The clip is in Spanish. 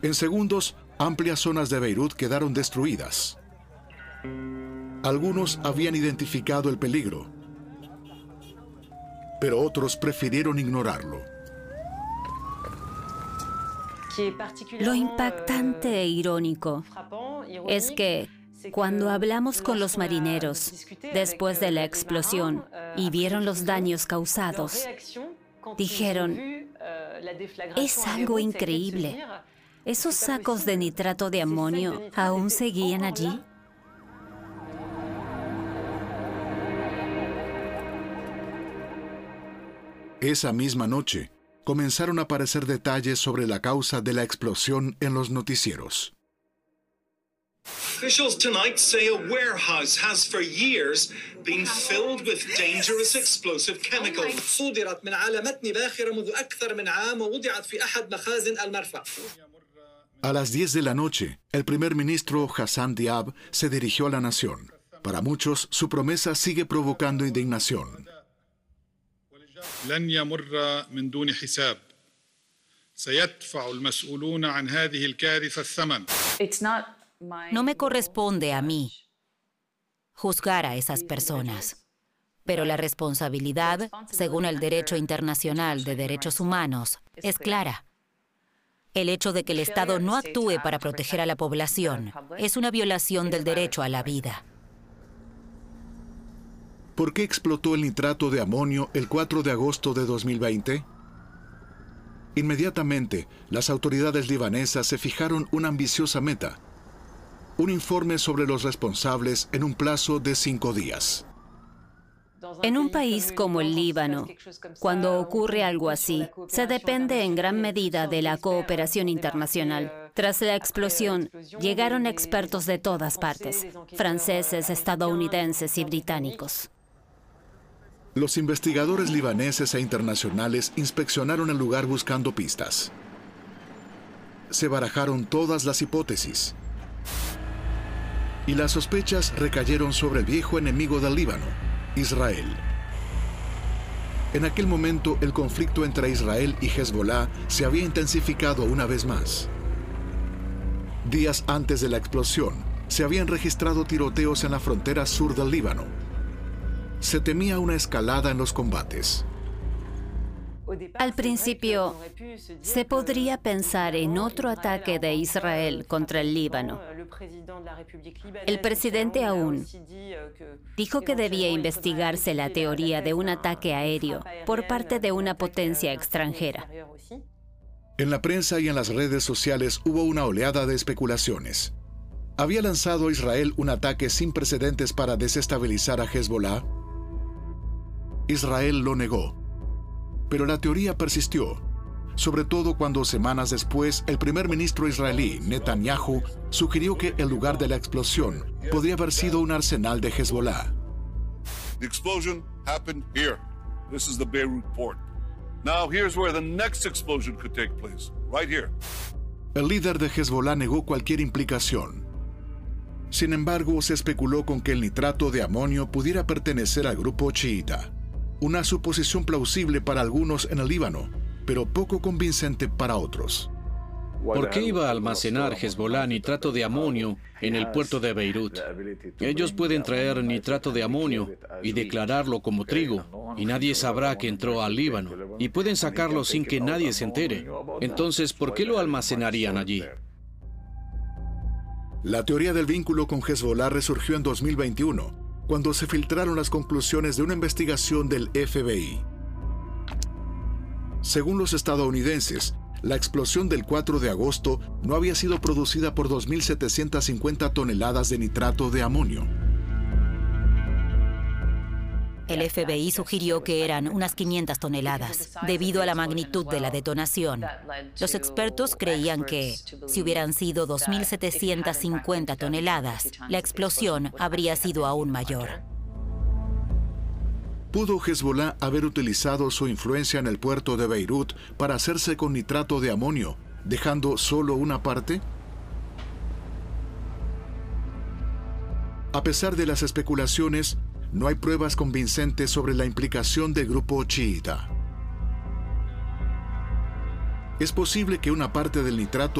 En segundos, amplias zonas de Beirut quedaron destruidas. Algunos habían identificado el peligro, pero otros prefirieron ignorarlo. Lo impactante e irónico es que cuando hablamos con los marineros después de la explosión y vieron los daños causados, dijeron, es algo increíble. ¿Esos sacos de nitrato de amonio aún seguían allí? Esa misma noche, comenzaron a aparecer detalles sobre la causa de la explosión en los noticieros. Officials tonight say a warehouse has for years been filled with dangerous explosive chemicals. صُدرت من على متن باخرة منذ أكثر من عام ووضعت في أحد مخازن المرفأ. A las 10 de la noche, el primer ministro Hassan Diab se dirigió a la nación. Para muchos, su promesa sigue provocando indignación. لن يمر من دون حساب. سيدفع المسؤولون عن هذه الكارثة الثمن. No me corresponde a mí juzgar a esas personas, pero la responsabilidad, según el derecho internacional de derechos humanos, es clara. El hecho de que el Estado no actúe para proteger a la población es una violación del derecho a la vida. ¿Por qué explotó el nitrato de amonio el 4 de agosto de 2020? Inmediatamente, las autoridades libanesas se fijaron una ambiciosa meta: un informe sobre los responsables en un plazo de 5 días. En un país como el Líbano, cuando ocurre algo así, se depende en gran medida de la cooperación internacional. Tras la explosión, llegaron expertos de todas partes, franceses, estadounidenses y británicos. Los investigadores libaneses e internacionales inspeccionaron el lugar buscando pistas. Se barajaron todas las hipótesis. Y las sospechas recayeron sobre el viejo enemigo del Líbano, Israel. En aquel momento, el conflicto entre Israel y Hezbollah se había intensificado una vez más. Días antes de la explosión, se habían registrado tiroteos en la frontera sur del Líbano. Se temía una escalada en los combates. Al principio, se podría pensar en otro ataque de Israel contra el Líbano. El presidente Aoun dijo que debía investigarse la teoría de un ataque aéreo por parte de una potencia extranjera. En la prensa y en las redes sociales hubo una oleada de especulaciones. ¿Había lanzado Israel un ataque sin precedentes para desestabilizar a Hezbollah? Israel lo negó. Pero la teoría persistió, sobre todo cuando semanas después el primer ministro israelí, Netanyahu, sugirió que el lugar de la explosión podría haber sido un arsenal de Hezbollah. The explosion happened here. This is the Beirut port. Now here's where the next explosion could take place, right here. El líder de Hezbollah negó cualquier implicación. Sin embargo, se especuló con que el nitrato de amonio pudiera pertenecer al grupo chiita. Una suposición plausible para algunos en el Líbano, pero poco convincente para otros. ¿Por qué iba a almacenar Hezbollah nitrato de amonio en el puerto de Beirut? Ellos pueden traer nitrato de amonio y declararlo como trigo, y nadie sabrá que entró al Líbano, y pueden sacarlo sin que nadie se entere. Entonces, ¿por qué lo almacenarían allí? La teoría del vínculo con Hezbollah resurgió en 2021, cuando se filtraron las conclusiones de una investigación del FBI. Según los estadounidenses, la explosión del 4 de agosto no había sido producida por 2.750 toneladas de nitrato de amonio. El FBI sugirió que eran unas 500 toneladas, debido a la magnitud de la detonación. Los expertos creían que, si hubieran sido 2.750 toneladas, la explosión habría sido aún mayor. ¿Pudo Hezbollah haber utilizado su influencia en el puerto de Beirut para hacerse con nitrato de amonio, dejando solo una parte? A pesar de las especulaciones, no hay pruebas convincentes sobre la implicación del grupo chiita. Es posible que una parte del nitrato